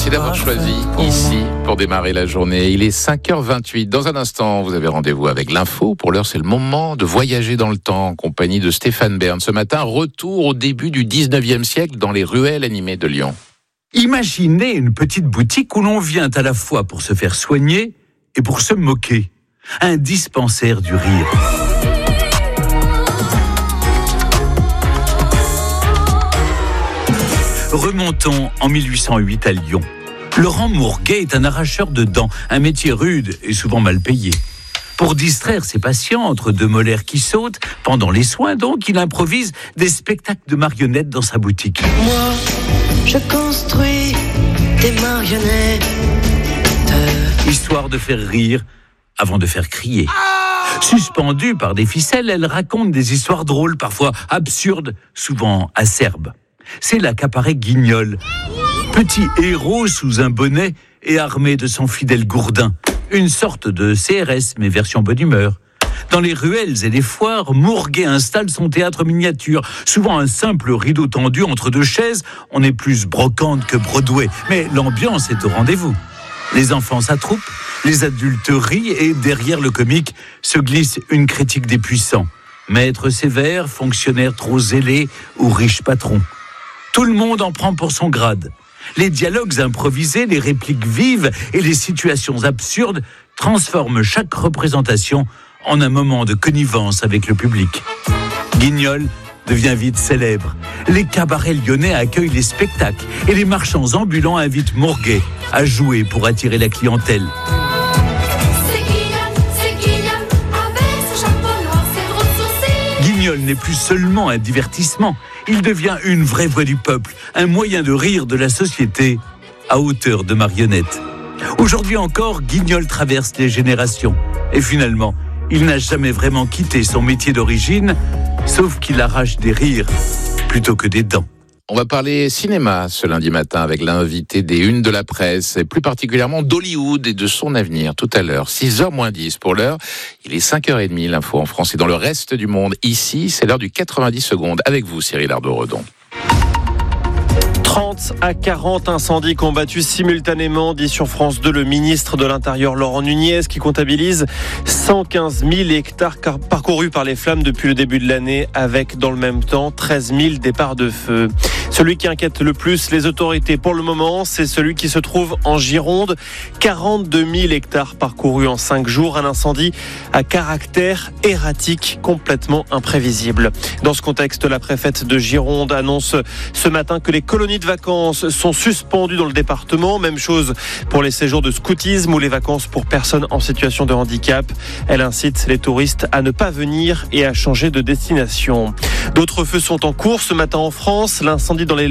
Merci d'avoir choisi ici pour démarrer la journée. Il est 5h28. Dans un instant, vous avez rendez-vous avec l'info. Pour l'heure, c'est le moment de voyager dans le temps en compagnie de Stéphane Bern. Ce matin, retour au début du 19e siècle dans les ruelles animées de Lyon. Imaginez une petite boutique où l'on vient à la fois pour se faire soigner et pour se moquer. Un dispensaire du rire. Remontons en 1808 à Lyon. Laurent Mourguet est un arracheur de dents, un métier rude et souvent mal payé. Pour distraire ses patients entre deux molaires qui sautent, pendant les soins donc, il improvise des spectacles de marionnettes dans sa boutique. Moi, je construis des marionnettes. Histoire de faire rire avant de faire crier. Suspendue par des ficelles, elle raconte des histoires drôles, parfois absurdes, souvent acerbes. C'est là qu'apparaît Guignol, petit héros sous un bonnet et armé de son fidèle gourdin. Une sorte de CRS, mais version bonne humeur. Dans les ruelles et les foires, Mourguet installe son théâtre miniature. Souvent un simple rideau tendu entre deux chaises. On est plus brocante que Broadway, mais l'ambiance est au rendez-vous. Les enfants s'attroupent, les adultes rient et derrière le comique se glisse une critique des puissants. Maître sévère, fonctionnaire trop zélé ou riche patron. Tout le monde en prend pour son grade. Les dialogues improvisés, les répliques vives et les situations absurdes transforment chaque représentation en un moment de connivence avec le public. Guignol devient vite célèbre. Les cabarets lyonnais accueillent les spectacles et les marchands ambulants invitent Mourguet à jouer pour attirer la clientèle. Guignol n'est plus seulement un divertissement, il devient une vraie voix du peuple, un moyen de rire de la société à hauteur de marionnette. Aujourd'hui encore, Guignol traverse les générations. Et finalement, il n'a jamais vraiment quitté son métier d'origine, sauf qu'il arrache des rires plutôt que des dents. On va parler cinéma ce lundi matin avec l'invité des Unes de la presse, et plus particulièrement d'Hollywood et de son avenir tout à l'heure. 6h moins 10 pour l'heure. Il est 5h30, l'info en France et dans le reste du monde. Ici, c'est l'heure du 90 secondes. Avec vous, Cyril Ardo-Redon. 30 à 40 incendies combattus simultanément, dit sur France 2 le ministre de l'Intérieur Laurent Nunez, qui comptabilise 115 000 hectares parcourus par les flammes depuis le début de l'année, avec dans le même temps 13 000 départs de feu. Celui qui inquiète le plus les autorités pour le moment, c'est celui qui se trouve en Gironde. 42 000 hectares parcourus en 5 jours, un incendie à caractère erratique, complètement imprévisible. Dans ce contexte, la préfète de Gironde annonce ce matin que les colonies de vacances sont suspendues dans le département. Même chose pour les séjours de scoutisme ou les vacances pour personnes en situation de handicap. Elle incite les touristes à ne pas venir et à changer de destination. D'autres feux sont en cours ce matin en France. L'incendie dans les